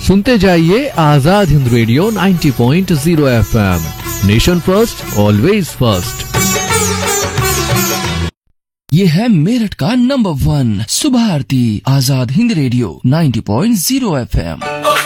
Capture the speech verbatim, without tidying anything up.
सुनते जाइए आजाद हिंद रेडियो नब्बे point zero FM. Nation first, always first. ये है मेरठ का नंबर वन सुबह आरती, आजाद हिंद रेडियो नब्बे पॉइंट ज़ीरो एफएम।